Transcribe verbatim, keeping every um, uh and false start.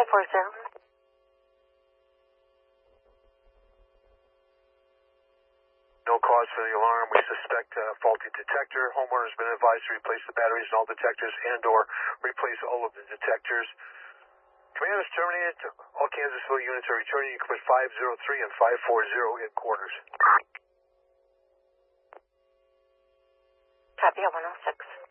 five four zero. No cause for the alarm. We suspect a faulty detector. Homeowner has been advised to replace the batteries in all detectors and or replace all of the detectors. Command is terminated. All Kansasville units are returning. You can put five zero three and five four zero in quarters. Copy at one oh six.